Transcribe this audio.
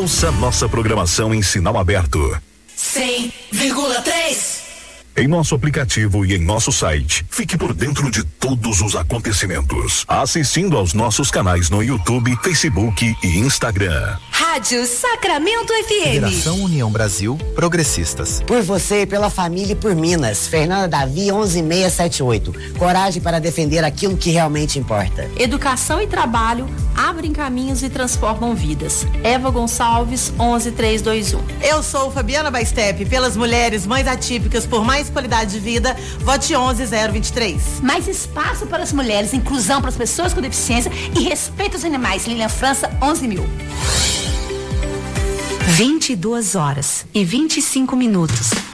Ouça nossa programação em sinal aberto. 100,3. Em nosso aplicativo e em nosso site, fique por dentro de todos os acontecimentos, assistindo aos nossos canais no YouTube, Facebook e Instagram. Rádio Sacramento FM. Federação União Brasil Progressistas. Por você e pela família e por Minas. Fernanda Davi, 11678. Coragem para defender aquilo que realmente importa. Educação e trabalho abrem caminhos e transformam vidas. Eva Gonçalves, 11321. Eu sou Fabiana Baistep. Pelas mulheres, mães atípicas, por mais qualidade de vida, vote 11023. Mais espaço para as mulheres, inclusão para as pessoas com deficiência e respeito aos animais. Lilian França, 11.000. 22h25.